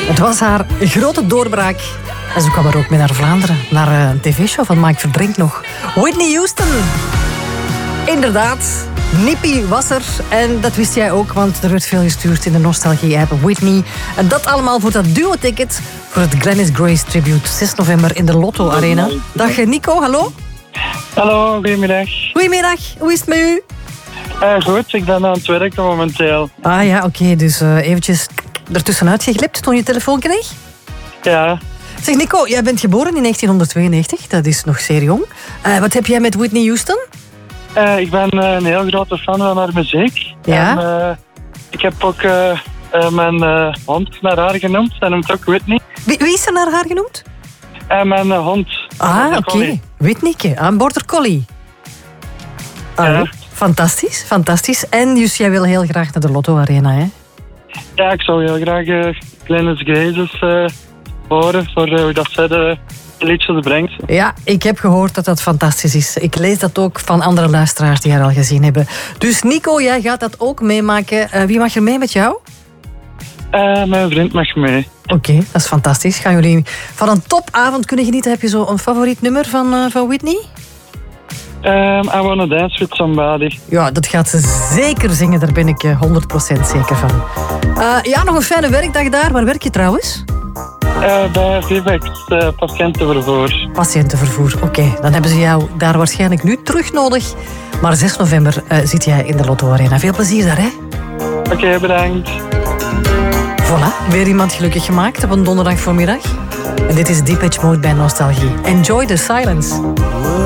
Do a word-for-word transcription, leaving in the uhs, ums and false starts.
Het was haar grote doorbraak. En ze kwam er ook mee naar Vlaanderen. Naar een tv-show van Mike Verdrink nog. Whitney Houston. Inderdaad. Nippie was er. En dat wist jij ook, want er werd veel gestuurd in de Nostalgie-app. Whitney. En dat allemaal voor dat duo-ticket voor het Glennis Grace Tribute. zes november in de Lotto Arena. Dag Nico, hallo. Hallo, goedemiddag. Goedemiddag, hoe is het met u? Uh, goed, ik ben aan het werken momenteel. Ah ja, oké, okay, dus uh, eventjes ertussenuit geglipt toen je telefoon kreeg? Ja. Zeg Nico, jij bent geboren in negentien tweeënnegentig, dat is nog zeer jong. Uh, wat heb jij met Whitney Houston? Uh, ik ben uh, een heel grote fan van haar muziek. Ja? En, uh, ik heb ook uh, uh, mijn uh, hond naar haar genoemd. Zij noemt ook Whitney. Wie, wie is er naar haar genoemd? Uh, mijn uh, hond. Ah, oké. Okay. Whitneyke, een border collie. Ah, ja. Fantastisch, fantastisch. En dus jij wil heel graag naar de Lotto Arena, hè? Ja, ik zou heel graag uh, Glennis Grace uh, horen voor uh, hoe dat zij de liedjes brengt. Ja, ik heb gehoord dat dat fantastisch is. Ik lees dat ook van andere luisteraars die haar al gezien hebben. Dus Nico, jij gaat dat ook meemaken. Uh, wie mag er mee met jou? Uh, mijn vriend mag mee. Oké, okay, dat is fantastisch. Gaan jullie van een topavond kunnen genieten? Heb je zo een favoriet nummer van, uh, van Whitney? Um, I Wanna Dance With Somebody. Ja, dat gaat ze zeker zingen. Daar ben ik honderd procent zeker van. Uh, ja, nog een fijne werkdag daar. Waar werk je trouwens? Uh, bij Vivex, uh, patiëntenvervoer. Patiëntenvervoer, oké. Okay. Dan hebben ze jou daar waarschijnlijk nu terug nodig. Maar zes november uh, zit jij in de Lotto Arena. Veel plezier daar, hè? Oké, okay, bedankt. Voilà, weer iemand gelukkig gemaakt op een donderdag voormiddag. En dit is Depeche Mode bij Nostalgie. Enjoy the silence.